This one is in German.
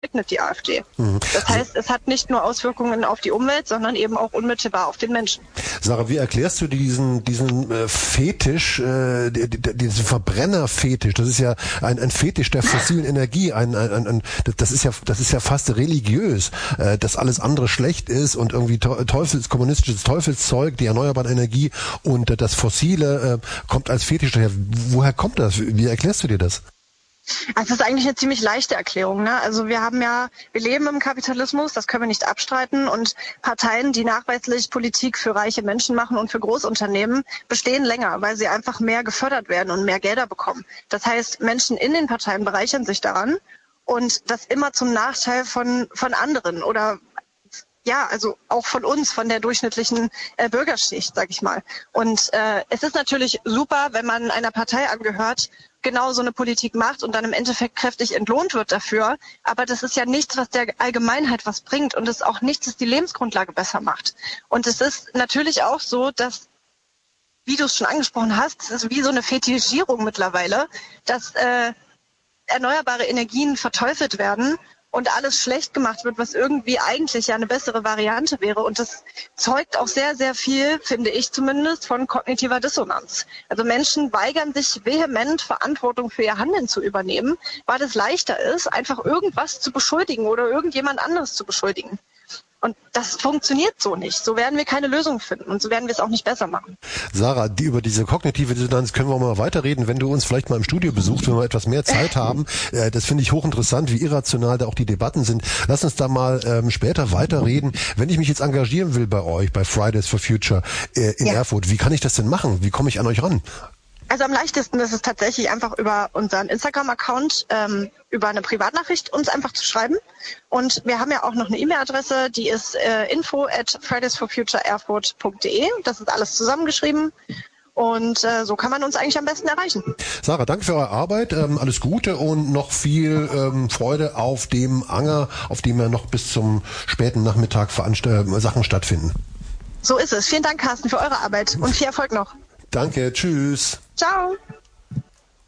leugnet die AfD. Das heißt, es hat nicht nur Auswirkungen auf die Umwelt, sondern eben auch unmittelbar auf den Menschen. Sarah, wie erklärst du diesen Fetisch, diesen Verbrennerfetisch? Das ist ja ein Fetisch der fossilen Energie. Das ist ja fast religiös, dass alles andere schlecht ist und irgendwie kommunistisches Teufelszeug, die erneuerbare Energie und das Fossile kommt als Fetisch daher. Woher kommt das? Wie erklärst du dir das? Also das ist eigentlich eine ziemlich leichte Erklärung, ne? Also wir leben im Kapitalismus, das können wir nicht abstreiten, und Parteien, die nachweislich Politik für reiche Menschen machen und für Großunternehmen, bestehen länger, weil sie einfach mehr gefördert werden und mehr Gelder bekommen. Das heißt, Menschen in den Parteien bereichern sich daran und das immer zum Nachteil von anderen oder ja, also auch von uns, von der durchschnittlichen Bürgerschicht, sag ich mal. Und es ist natürlich super, wenn man einer Partei angehört, genau so eine Politik macht und dann im Endeffekt kräftig entlohnt wird dafür. Aber das ist ja nichts, was der Allgemeinheit was bringt, und es ist auch nichts, das die Lebensgrundlage besser macht. Und es ist natürlich auch so, dass, wie du es schon angesprochen hast, es ist wie so eine Fetischierung mittlerweile, dass erneuerbare Energien verteufelt werden und alles schlecht gemacht wird, was irgendwie eigentlich ja eine bessere Variante wäre. Und das zeugt auch sehr, sehr viel, finde ich zumindest, von kognitiver Dissonanz. Also Menschen weigern sich vehement, Verantwortung für ihr Handeln zu übernehmen, weil es leichter ist, einfach irgendwas zu beschuldigen oder irgendjemand anderes zu beschuldigen. Und das funktioniert so nicht. So werden wir keine Lösung finden und so werden wir es auch nicht besser machen. Sarah, über diese kognitive Dissonanz können wir auch mal weiterreden, wenn du uns vielleicht mal im Studio besuchst, wenn wir etwas mehr Zeit haben. Das finde ich hochinteressant, wie irrational da auch die Debatten sind. Lass uns da mal später weiterreden. Wenn ich mich jetzt engagieren will bei euch, bei Fridays for Future in Erfurt, wie kann ich das denn machen? Wie komme ich an euch ran? Also am leichtesten ist es tatsächlich einfach über unseren Instagram-Account, über eine Privatnachricht uns einfach zu schreiben. Und wir haben ja auch noch eine E-Mail-Adresse, die ist info@fridaysforfutureerfurt.de. Das ist alles zusammengeschrieben. Und so kann man uns eigentlich am besten erreichen. Sarah, danke für eure Arbeit, alles Gute und noch viel Freude auf dem Anger, auf dem ja noch bis zum späten Nachmittag Sachen stattfinden. So ist es. Vielen Dank, Carsten, für eure Arbeit und viel Erfolg noch. Danke, tschüss. Ciao.